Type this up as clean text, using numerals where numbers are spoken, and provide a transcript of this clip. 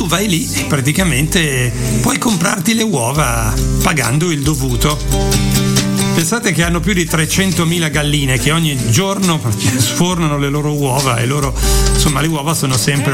vai lì e praticamente puoi comprarti le uova pagando il dovuto. Pensate che hanno più di 300.000 galline che ogni giorno sfornano le loro uova, e loro, insomma, le uova sono sempre